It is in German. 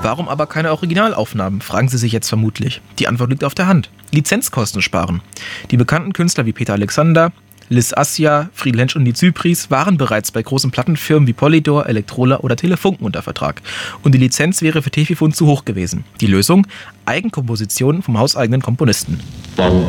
Warum aber keine Originalaufnahmen, fragen Sie sich jetzt vermutlich. Die Antwort liegt auf der Hand. Lizenzkosten sparen. Die bekannten Künstler wie Peter Alexander, Liz Assia, Friedel Hensch und die Zypris waren bereits bei großen Plattenfirmen wie Polydor, Elektrola oder Telefunken unter Vertrag. Und die Lizenz wäre für Tefifun zu hoch gewesen. Die Lösung? Eigenkompositionen vom hauseigenen Komponisten. Bong,